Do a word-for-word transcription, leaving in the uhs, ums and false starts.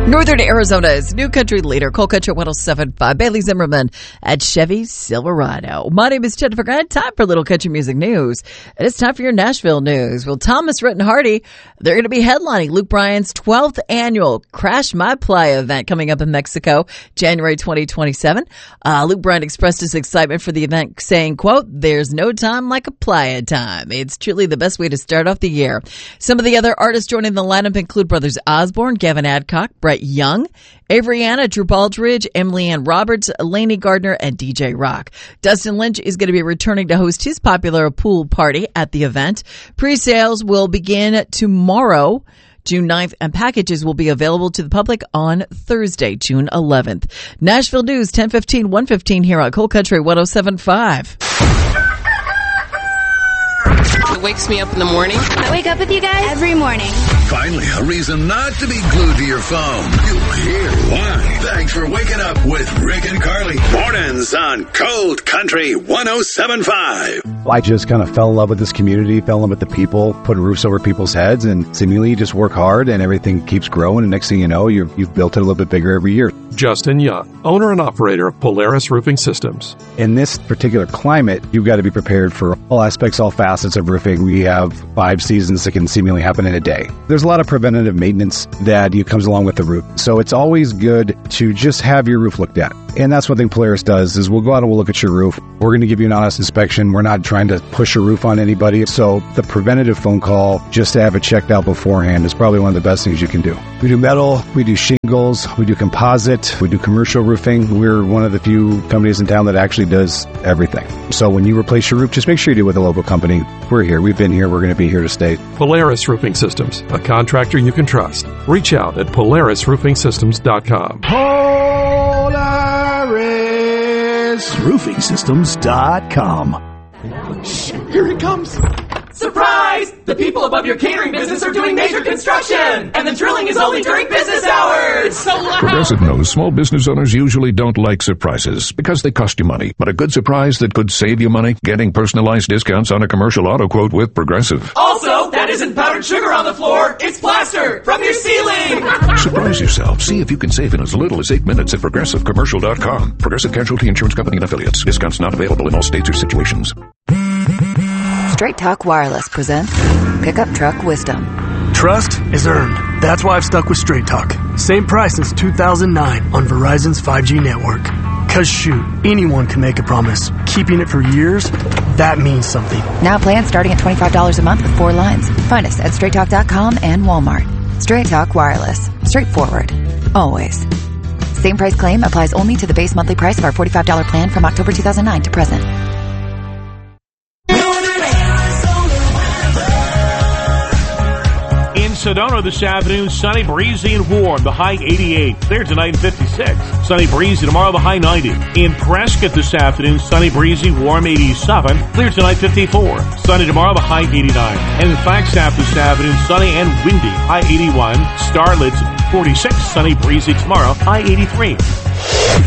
Northern Arizona's new country leader, Coal Country one oh seven point five, Bailey Zimmerman at Chevy Silverado. My name is Jennifer Grant. Time for Little Country Music News. And it's time for your Nashville news. Well, Thomas Rhett and Hardy, they're going to be headlining Luke Bryan's twelfth annual Crash My Playa event coming up in Mexico, January twenty twenty-seven. Uh, Luke Bryan expressed his excitement for the event, saying, quote, "There's no time like a playa time. It's truly the best way to start off the year." Some of the other artists joining the lineup include Brothers Osborne, Gavin Adcock, Brett Young, Avery Anna, Drew Baldridge, Emily Ann Roberts, Lainey Gardner, and D J Rock. Dustin Lynch is going to be returning to host his popular pool party at the event. Pre-sales will begin tomorrow, June ninth, and packages will be available to the public on Thursday, June eleventh. Nashville News, ten fifteen, one fifteen here on Coal Country one oh seven point five. It wakes me up in the morning. I wake up with you guys every morning. Finally, a reason not to be glued to your phone. You'll hear why. Thanks for waking up with Rick and Carly. Mornings on Cold Country one oh seven point five. I just kind of fell in love with this community, fell in love with the people, put roofs over people's heads, and seemingly you just work hard and everything keeps growing. And next thing you know, you've, you've built it a little bit bigger every year. Justin Young, owner and operator of Polaris Roofing Systems. In this particular climate, you've got to be prepared for all aspects, all facets of roofing. We have five seasons that can seemingly happen in a day. There's a lot of preventative maintenance that comes along with the roof. So it's always good to just have your roof looked at. And that's one thing Polaris does is we'll go out and we'll look at your roof. We're going to give you an honest inspection. We're not trying to push a roof on anybody. So the preventative phone call just to have it checked out beforehand is probably one of the best things you can do. We do metal, we do shingles, we do composite, we do commercial roofing. We're one of the few companies in town that actually does everything. So when you replace your roof, just make sure you do it with a local company. We're here. We've been here. We're going to be here to stay. Polaris Roofing Systems, a contractor you can trust. Reach out at polaris roofing systems dot com. Polaris Roofing Systems dot com. Shh, here it comes. Surprise! The people above your catering business are doing major construction, and the drilling is only during business hours. So loud. Progressive knows small business owners usually don't like surprises because they cost you money. But a good surprise that could save you money? Getting personalized discounts on a commercial auto quote with Progressive. Also, that isn't powdered sugar on the floor. It's plaster from your ceiling. Surprise yourself. See if you can save in as little as eight minutes at progressive commercial dot com. Progressive Casualty Insurance Company and Affiliates. Discounts not available in all states or situations. Straight Talk Wireless presents Pickup Truck Wisdom. Trust is earned. That's why I've stuck with Straight Talk. Same price since two thousand nine on Verizon's five G network. Cause shoot, anyone can make a promise. Keeping it for years, that means something. Now plans starting at twenty-five dollars a month with four lines. Find us at straight talk dot com and Walmart. Straight Talk Wireless. Straightforward. Always. Same price claim applies only to the base monthly price of our forty-five dollars plan from October two thousand nine to present. Sedona this afternoon, sunny, breezy, and warm. The high eighty-eight. There tonight, fifty-six. Sunny, breezy. Tomorrow, the high ninety. In Prescott this afternoon, sunny, breezy, warm, eighty-seven. Clear tonight, fifty-four. Sunny tomorrow, the high eighty-nine. And in Flagstaff this afternoon, sunny and windy. High eighty-one. Starlit, forty-six. Sunny, breezy tomorrow, high eighty-three.